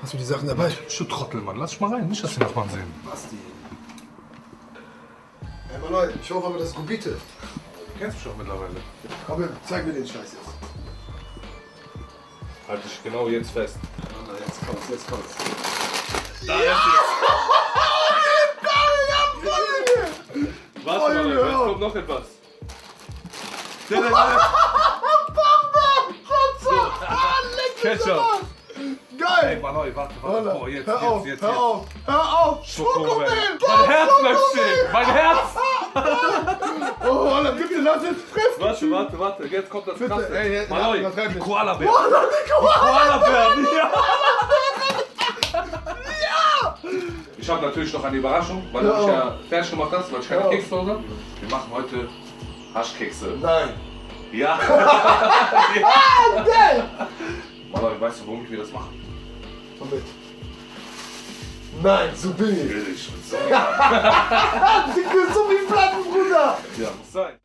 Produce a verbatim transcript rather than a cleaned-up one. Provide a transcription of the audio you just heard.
Hast du die Sachen dabei? Du Trottel, Mann. Lass dich mal rein. Nicht, dass die Nachbarn sehen. Basti. Hey, Mann, ich hoffe aber, das ist Gubite. Du kennst mich doch mittlerweile. Komm, zeig mir den Scheiß jetzt. Halt dich genau jetzt fest. Na, jetzt kommt's, jetzt kommt's. Da ist es. Warte mal, jetzt kommt noch etwas. Ketchup. Geil! Ey, Mann, warte, warte. Boah, jetzt, hör jetzt, auf, jetzt, hör jetzt. auf, hör auf! Schokomel. Schokomel! Mein Herz möchte stehen. Mein Herz. Oh, Alter, bitte lass jetzt fressen! Warte, warte, warte. Jetzt kommt das Bitte, Krasse. ey, ey, Malloy, übertreib die nicht. Koala-Bär. Oh, Alter, die Koala! Koala-Bären, ja. Ich habe natürlich noch eine Überraschung, weil du mich ja fertig gemacht hast, weil ich keine Ja. Kekse zu Hause habe. Wir machen heute Haschkekse. Nein! Ja. Ah, geil! Malloy, weißt du, womit wir das machen? Womit? Nein, so billig! Billig. So. So wie Platten, Bruder! Ja, muss sein.